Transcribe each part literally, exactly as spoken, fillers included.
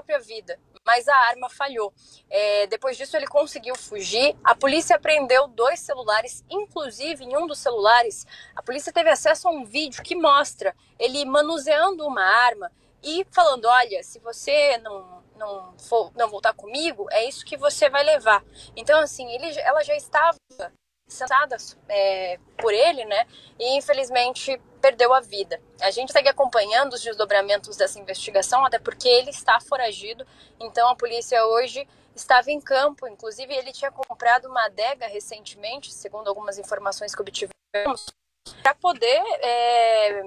própria vida, mas a arma falhou. É, depois disso ele conseguiu fugir, a polícia apreendeu dois celulares, inclusive em um dos celulares a polícia teve acesso a um vídeo que mostra ele manuseando uma arma e falando, olha, se você não, não, for, não voltar comigo, é isso que você vai levar. Então assim, ele, ela já estava sentada é, por ele, né, e infelizmente perdeu a vida. A gente segue acompanhando os desdobramentos dessa investigação, até porque ele está foragido, então a polícia hoje estava em campo, inclusive ele tinha comprado uma adega recentemente, segundo algumas informações que obtivemos, para poder é,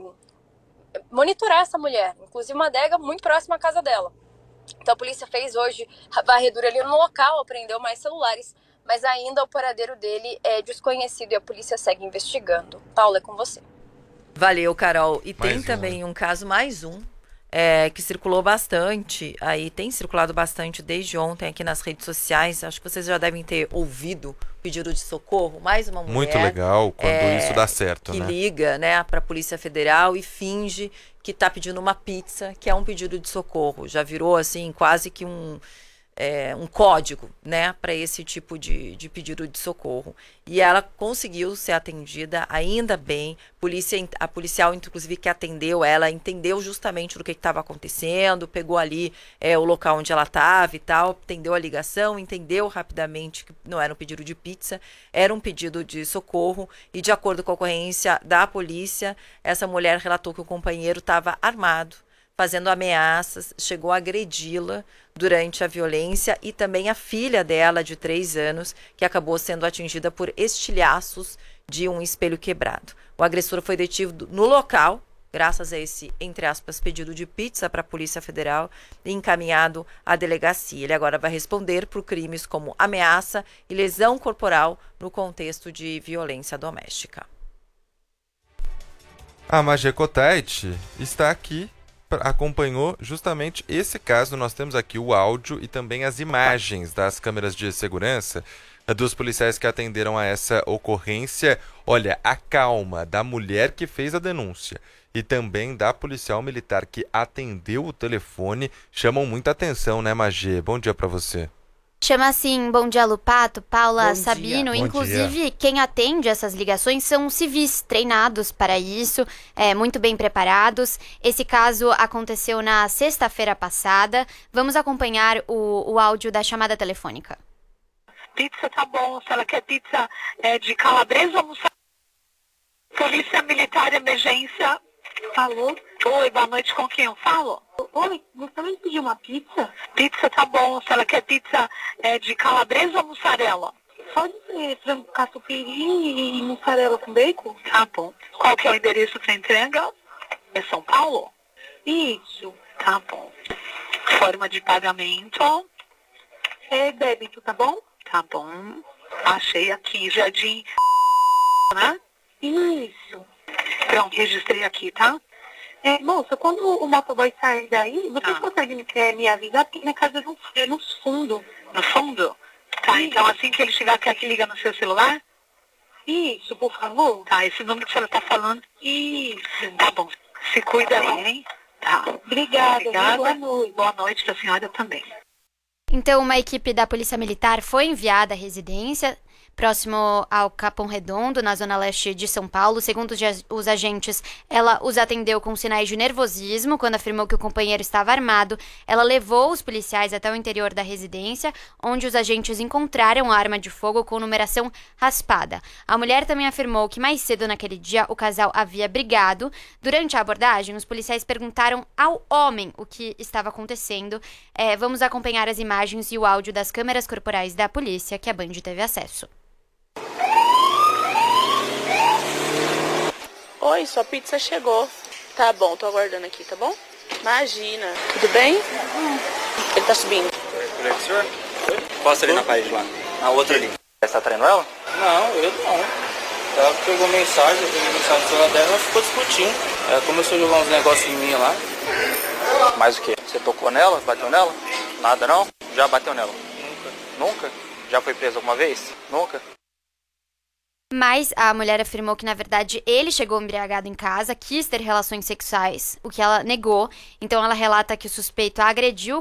monitorar essa mulher, inclusive uma adega muito próxima à casa dela. Então a polícia fez hoje a varredura ali no local, apreendeu mais celulares, mas ainda o paradeiro dele é desconhecido e a polícia segue investigando. Paula, é com você. Valeu, Carol. E Mais tem um, também né? um caso, mais um, é, que circulou bastante, aí tem circulado bastante desde ontem aqui nas redes sociais. Acho que vocês já devem ter ouvido o pedido de socorro. Mais uma mulher. Muito legal quando é, isso dá certo, que né? liga, né, para a Polícia Federal e finge que está pedindo uma pizza, que é um pedido de socorro. Já virou, assim, quase que um... É, um código, né, para esse tipo de, de pedido de socorro. E ela conseguiu ser atendida, ainda bem. Polícia, a policial, inclusive, que atendeu ela, entendeu justamente do que estava acontecendo, pegou ali é, o local onde ela estava e tal, entendeu a ligação, entendeu rapidamente que não era um pedido de pizza, era um pedido de socorro. E, de acordo com a ocorrência da polícia, essa mulher relatou que o companheiro estava armado, fazendo ameaças, chegou a agredi-la durante a violência e também a filha dela, de três anos, que acabou sendo atingida por estilhaços de um espelho quebrado. O agressor foi detido no local, graças a esse, entre aspas, pedido de pizza para a Polícia Federal e encaminhado à delegacia. Ele agora vai responder por crimes como ameaça e lesão corporal no contexto de violência doméstica. A Magé Cotait está aqui, acompanhou justamente esse caso. Nós temos aqui o áudio e também as imagens das câmeras de segurança dos policiais que atenderam a essa ocorrência. Olha, a calma da mulher que fez a denúncia e também da policial militar que atendeu o telefone chamam muita atenção, né, Magé? Bom dia para você. Chama assim, bom dia, Lupato, Paula, Bom Sabino. dia. Bom Inclusive, dia. quem atende essas ligações são civis treinados para isso, é, muito bem preparados. Esse caso aconteceu na sexta-feira passada. Vamos acompanhar o, o áudio da chamada telefônica. Pizza tá bom, se ela quer pizza é, de calabresa ou mussarela. Polícia Militar Emergência. Falou. Oi, boa noite, com quem eu falo? Oi, gostaria de pedir uma pizza? Pizza tá bom, se ela quer pizza é, de calabresa ou mussarela? Pode ser frango catupiry e mussarela com bacon? Tá bom. Qual que é o endereço para entrega? É São Paulo? Isso. Tá bom. Forma de pagamento? É débito, tá bom? Tá bom. Achei aqui, Jardim, né? Isso. Pronto, registrei aqui, tá? É, moça, quando o motoboy sair daí, você Ah. consegue me, é, me avisar? Porque minha casa é no, é no fundo. No fundo? Tá, então assim que ele chegar, quer que liga no seu celular? Isso, por favor. Tá, esse número que a senhora tá falando? Isso. Tá bom. Se cuida aí, hein? Tá. Obrigada, viu? Obrigada. Boa noite. Boa noite pra senhora também. Então, uma equipe da Polícia Militar foi enviada à residência, próximo ao Capão Redondo, na zona leste de São Paulo. Segundo os agentes, ela os atendeu com sinais de nervosismo. Quando afirmou que o companheiro estava armado, ela levou os policiais até o interior da residência, onde os agentes encontraram a arma de fogo com numeração raspada. A mulher também afirmou que mais cedo naquele dia o casal havia brigado. Durante a abordagem, os policiais perguntaram ao homem o que estava acontecendo. É, vamos acompanhar as imagens e o áudio das câmeras corporais da polícia que a Band teve acesso. Oi, sua pizza chegou. Tá bom, tô aguardando aqui, tá bom? Imagina. Tudo bem? Ele tá subindo. Oi, o senhor? Posso ali na parede lá. Na outra ali. Você tá traindo ela? Não, eu não. Ela pegou mensagem, eu peguei mensagem no celular dela e ela ficou discutindo. Ela começou a jogar uns negócios em mim lá. Mais o quê? Você tocou nela? Bateu nela? Nada não? Já bateu nela? Nunca. Nunca? Já foi preso alguma vez? Nunca. Mas a mulher afirmou que, na verdade, ele chegou embriagado em casa, quis ter relações sexuais, o que ela negou. Então ela relata que o suspeito a agrediu